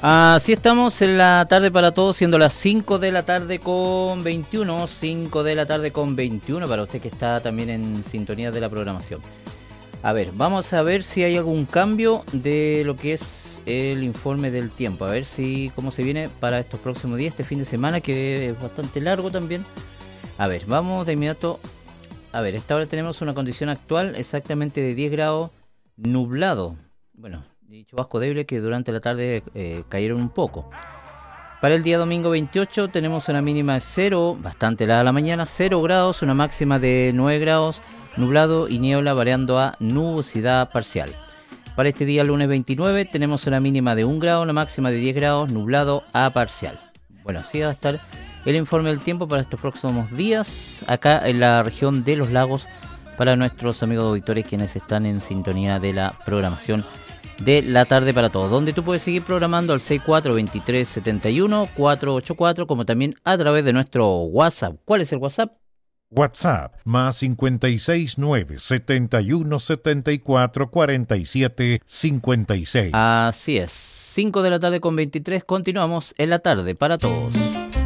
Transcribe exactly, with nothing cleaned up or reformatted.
Así estamos en la tarde para todos, siendo las cinco de la tarde con veintiuno, cinco de la tarde con veintiuno, para usted que está también en sintonía de la programación. A ver, vamos a ver si hay algún cambio de lo que es el informe del tiempo, a ver si cómo se viene para estos próximos días, este fin de semana, que es bastante largo también. A ver, vamos de inmediato. A ver, esta hora tenemos una condición actual exactamente de diez grados, nublado. Bueno, y chubasco débil que durante la tarde eh, cayeron un poco. Para el día domingo veintiocho tenemos una mínima de cero, bastante helada la mañana, cero grados, una máxima de nueve grados, nublado y niebla variando a nubosidad parcial. Para este día lunes veintinueve tenemos una mínima de un grado, una máxima de diez grados, nublado a parcial. Bueno, así va a estar el informe del tiempo para estos próximos días acá en la región de los lagos para nuestros amigos auditores quienes están en sintonía de la programación de la tarde para todos, donde tú puedes seguir programando al seis cuatro dos tres siete uno cuatro ocho cuatro, como también a través de nuestro WhatsApp. ¿Cuál es el WhatsApp? WhatsApp más cinco seis nueve siete uno siete cuatro cuatro siete cinco seis. Así es, cinco de la tarde con veintitrés, continuamos en la tarde para todos.